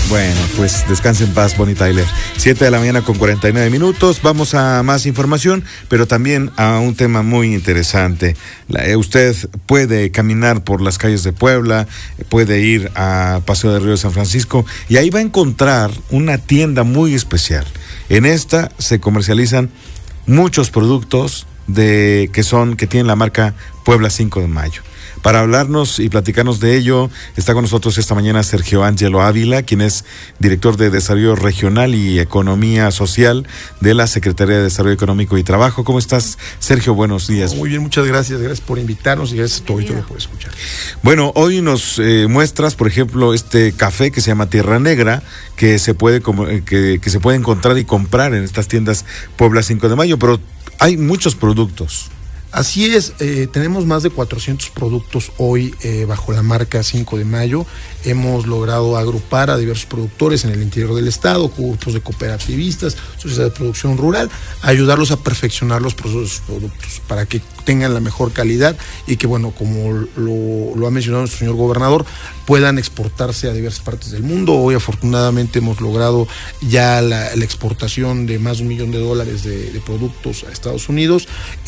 Bueno, pues descanse en paz, Bonnie Tyler. 7 de la mañana con 49 minutos. Vamos a más información, pero también a un tema muy interesante. Usted puede caminar por las calles de Puebla, puede ir a Paseo del Río de San Francisco y ahí va a encontrar una tienda muy especial. En esta se comercializan muchos productos que tienen la marca Puebla 5 de Mayo. Para hablarnos y platicarnos de ello, está con nosotros esta mañana Sergio Ángelo Ávila, quien es director de Desarrollo Regional y Economía Social de la Secretaría de Desarrollo Económico y Trabajo. ¿Cómo estás, Sergio? Buenos días. Muy bien, muchas gracias. Gracias por invitarnos y gracias a todo por escuchar. Bueno, hoy nos muestras, por ejemplo, este café que se llama Tierra Negra, que se puede encontrar y comprar en estas tiendas Puebla 5 de Mayo, pero hay muchos productos. Así es, tenemos más de 400 productos hoy bajo la marca 5 de Mayo. Hemos logrado agrupar a diversos productores en el interior del estado, grupos de cooperativistas, sociedades de producción rural, ayudarlos a perfeccionar los procesos de sus productos para que tengan la mejor calidad y que, bueno, como lo ha mencionado nuestro señor gobernador, puedan exportarse a diversas partes del mundo. Hoy afortunadamente hemos logrado ya la exportación de más de $1 millón de productos a Estados Unidos.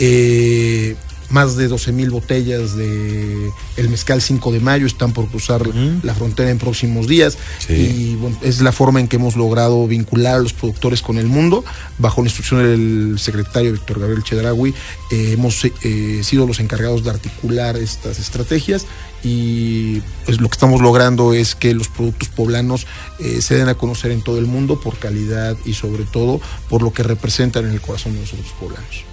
Más de 12,000 botellas de el mezcal 5 de Mayo están por cruzar la frontera en próximos días. Sí. Y bueno, es la forma en que hemos logrado vincular a los productores con el mundo. Bajo la instrucción del secretario Víctor Gabriel Chedraui, hemos sido los encargados de articular estas estrategias y pues lo que estamos logrando es que los productos poblanos se den a conocer en todo el mundo por calidad y sobre todo por lo que representan en el corazón de nosotros poblanos.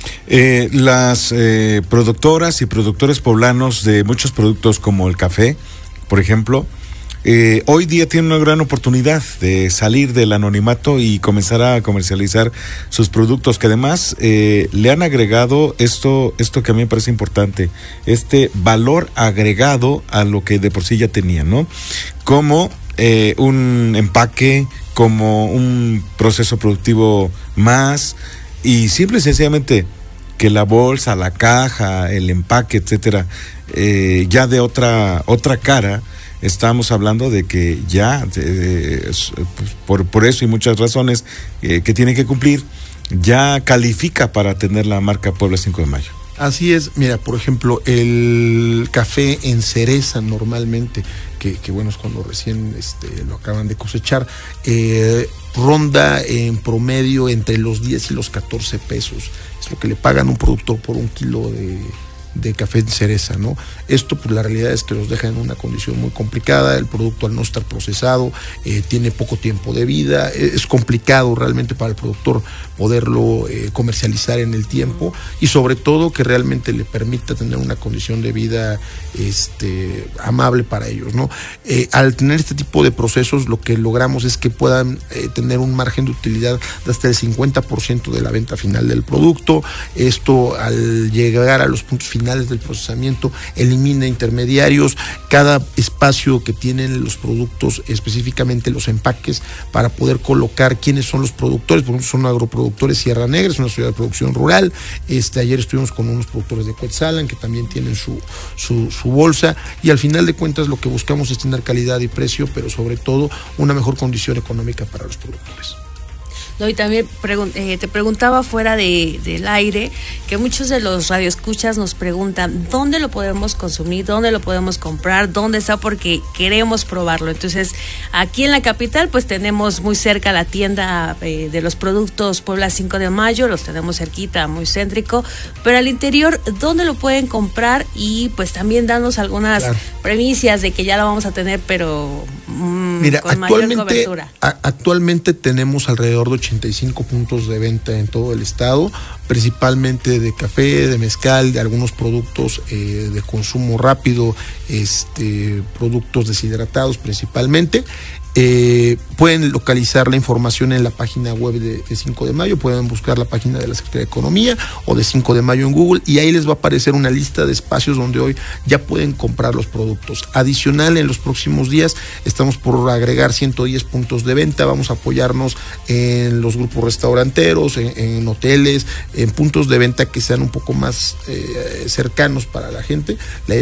Las productoras y productores poblanos de muchos productos como el café, por ejemplo, hoy día tienen una gran oportunidad de salir del anonimato y comenzar a comercializar sus productos, que además le han agregado esto que a mí me parece importante, este valor agregado a lo que de por sí ya tenían, ¿no? Como un empaque, como un proceso productivo más. Y simple y sencillamente que la bolsa, la caja, el empaque, etcétera, ya de otra cara, estamos hablando de que ya, por eso y muchas razones que tiene que cumplir, ya califica para tener la marca Puebla 5 de Mayo. Así es, mira, por ejemplo, el café en cereza normalmente, que bueno, es cuando recién lo acaban de cosechar, ronda en promedio entre los 10 y los 14 pesos. Es lo que le pagan un productor por 1 kilo de café en cereza, ¿no? Esto, pues la realidad es que los deja en una condición muy complicada. El producto, al no estar procesado, tiene poco tiempo de vida. Es complicado realmente para el productor poderlo comercializar en el tiempo y sobre todo que realmente le permita tener una condición de vida amable para ellos, ¿no? Al tener este tipo de procesos, lo que logramos es que puedan tener un margen de utilidad de hasta el 50% de la venta final del producto. Esto, al llegar a los puntos finales del procesamiento, elimina intermediarios. Cada espacio que tienen los productos, específicamente los empaques, para poder colocar quiénes son los productores. Por ejemplo, son agroproductores Sierra Negra, es una sociedad de producción rural. Ayer estuvimos con unos productores de Cuetzalan que también tienen su bolsa, y al final de cuentas lo que buscamos es tener calidad y precio, pero sobre todo una mejor condición económica para los productores. No, y también te preguntaba fuera del aire, que muchos de los radioescuchas nos preguntan dónde lo podemos consumir, dónde lo podemos comprar, dónde está, porque queremos probarlo. Entonces, aquí en la capital, pues tenemos muy cerca la tienda de los productos Puebla 5 de Mayo, los tenemos cerquita, muy céntrico, pero al interior, ¿dónde lo pueden comprar? Y pues también danos algunas premisas de que ya lo vamos a tener, pero mira, con mayor cobertura. Actualmente tenemos alrededor de 85 puntos de venta en todo el estado, principalmente de café, de mezcal, de algunos productos de consumo rápido, productos deshidratados principalmente. Pueden localizar la información en la página web de 5 de Mayo, pueden buscar la página de la Secretaría de Economía o de 5 de Mayo en Google, y ahí les va a aparecer una lista de espacios donde hoy ya pueden comprar los productos. Adicional, en los próximos días estamos por agregar 110 puntos de venta. Vamos a apoyarnos en los grupos restauranteros, en hoteles, en puntos de venta que sean un poco más cercanos para la gente.